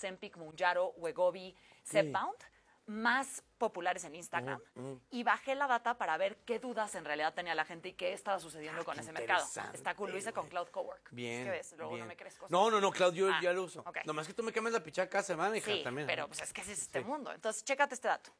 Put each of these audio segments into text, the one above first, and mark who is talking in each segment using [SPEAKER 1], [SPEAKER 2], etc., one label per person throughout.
[SPEAKER 1] Ozempic, Mounjaro, Wegovy, Zepbound, más populares en Instagram, y bajé la data para ver qué dudas en realidad tenía la gente y qué estaba sucediendo con ese mercado. Está cool, lo hice con Cloud Cowork.
[SPEAKER 2] Bien.
[SPEAKER 1] ¿Qué ves? Luego
[SPEAKER 2] bien.
[SPEAKER 1] no me crees cosas.
[SPEAKER 2] No, Cloud, yo ya lo uso.
[SPEAKER 1] Ok.
[SPEAKER 2] Nomás que tú me cambias la pichada cada semana, hija,
[SPEAKER 1] Sí,
[SPEAKER 2] también.
[SPEAKER 1] pero pues es que ese es este mundo. Entonces, chécate este dato.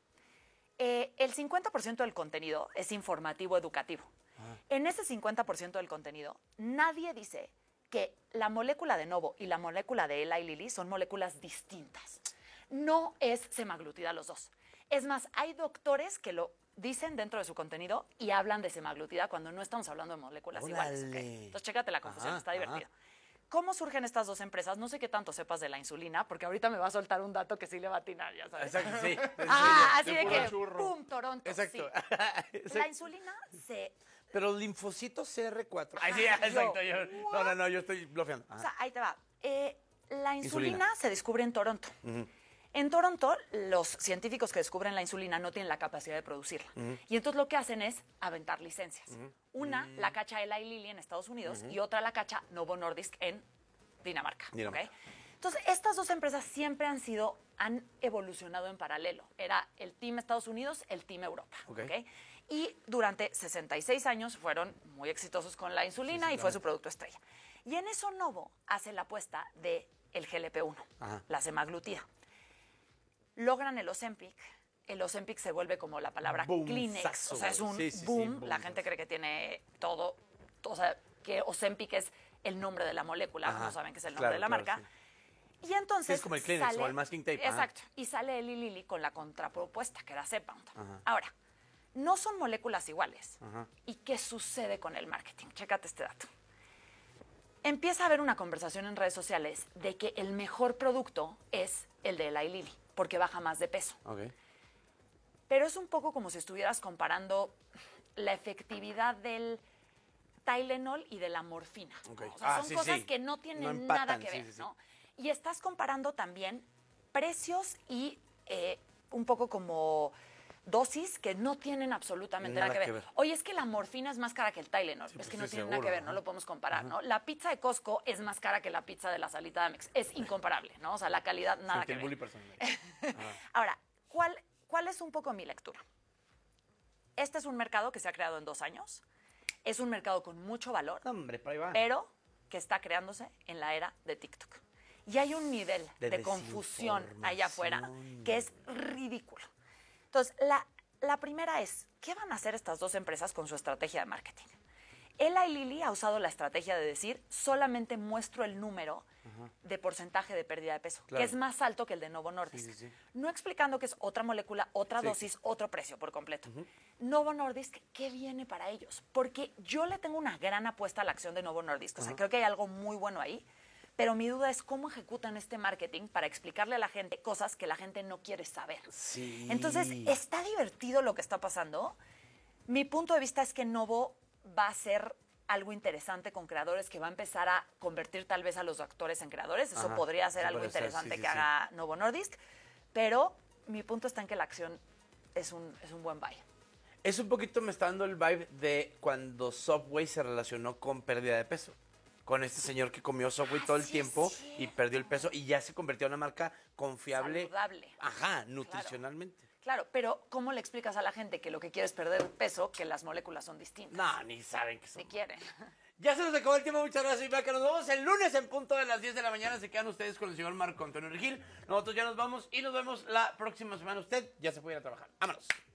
[SPEAKER 1] El 50% del contenido es informativo educativo. En ese 50% del contenido, nadie dice que la molécula de Novo y la molécula de Eli Lilly son moléculas distintas. No es semaglutida los dos. Es más, hay doctores que lo dicen dentro de su contenido y hablan de semaglutida cuando no estamos hablando de moléculas iguales. ¿Okay? Entonces, chécate la confusión, está divertido. ¿Cómo surgen estas dos empresas? No sé qué tanto sepas de la insulina, porque ahorita me va a soltar un dato que sí le va a atinar, ya sabes.
[SPEAKER 2] Exacto, sí.
[SPEAKER 1] Así de
[SPEAKER 3] puro
[SPEAKER 1] que,
[SPEAKER 3] churro.
[SPEAKER 1] ¡pum!, Toronto.
[SPEAKER 2] Exacto.
[SPEAKER 1] Sí. La insulina se...
[SPEAKER 2] Pero linfocitos CR4. Ay, sí,
[SPEAKER 1] Yo,
[SPEAKER 2] exacto. No, yo estoy bloqueando.
[SPEAKER 1] O sea, ahí te va. La insulina
[SPEAKER 2] Insulina.
[SPEAKER 1] se descubre en Toronto. En Toronto, los científicos que descubren la insulina no tienen la capacidad de producirla. Y entonces lo que hacen es aventar licencias. Una la cacha Eli Lilly en Estados Unidos y otra la cacha Novo Nordisk en Dinamarca. ¿Okay? Entonces, estas dos empresas siempre han evolucionado en paralelo. Era el Team Estados Unidos, el Team Europa. ¿Okay? Y durante 66 años fueron muy exitosos con la insulina y fue su producto estrella. Y en eso Novo hace la apuesta del GLP-1, la semaglutida. Logran el Ozempic. El Ozempic se vuelve como la palabra Kleenex. O sea, es un boom. La gente cree que tiene todo. O sea, que Ozempic es el nombre de la molécula. No saben que es el nombre de la marca. Sí. Y entonces
[SPEAKER 2] es como el Kleenex o el masking tape.
[SPEAKER 1] Exacto. Y sale Eli Lilly con la contrapropuesta, que era Zepbound. Ahora, no son moléculas iguales. ¿Y qué sucede con el marketing? Chécate este dato. Empieza a haber una conversación en redes sociales de que el mejor producto es el de Eli Lilly, porque baja más de peso. Pero es un poco como si estuvieras comparando la efectividad del Tylenol y de la morfina. ¿No? O sea, son cosas que no tienen nada que ver, ¿no? Y estás comparando también precios y un poco como dosis que no tienen absolutamente nada que ver. Oye, es que la morfina es más cara que el Tylenol. Es que no tiene nada que ver, no lo podemos comparar, ¿no? La pizza de Costco es más cara que la pizza de la salita de Amex. Es incomparable, ¿no? O sea, la calidad, nada que ver. Ahora, ¿cuál es un poco mi lectura? Este es un mercado que se ha creado en 2 años. Es un mercado con mucho valor, pero que está creándose en la era de TikTok. Y hay un nivel de confusión allá afuera que es ridículo. Entonces, la primera es, ¿qué van a hacer estas dos empresas con su estrategia de marketing? Eli Lilly ha usado la estrategia de decir, solamente muestro el número de porcentaje de pérdida de peso, que es más alto que el de Novo Nordisk. No explicando que es otra molécula, otra dosis, otro precio por completo. Novo Nordisk, ¿qué viene para ellos? Porque yo le tengo una gran apuesta a la acción de Novo Nordisk. O sea, creo que hay algo muy bueno ahí. Pero mi duda es cómo ejecutan este marketing para explicarle a la gente cosas que la gente no quiere saber. Entonces, está divertido lo que está pasando. Mi punto de vista es que Novo va a ser algo interesante con creadores, que va a empezar a convertir tal vez a los actores en creadores. Eso podría ser algo interesante que haga Novo Nordisk. Pero mi punto está en que la acción es un buen buy.
[SPEAKER 2] Es un poquito, me está dando el vibe de cuando Subway se relacionó con pérdida de peso. Con este señor que comió Subway todo el tiempo y perdió el peso y ya se convirtió en una marca confiable.
[SPEAKER 1] Saludable.
[SPEAKER 2] Nutricionalmente.
[SPEAKER 1] Claro, pero ¿cómo le explicas a la gente que lo que quiere es perder peso, que las moléculas son distintas?
[SPEAKER 2] No, ni saben que son.
[SPEAKER 1] Ni quieren.
[SPEAKER 2] Ya se nos acabó el tiempo, muchas gracias, Ivaca. Nos vemos el lunes en punto de las 10 de la mañana. Se quedan ustedes con el señor Marco Antonio Regil. Nosotros ya nos vamos y nos vemos la próxima semana. Usted ya se puede ir a trabajar. ¡Vámonos!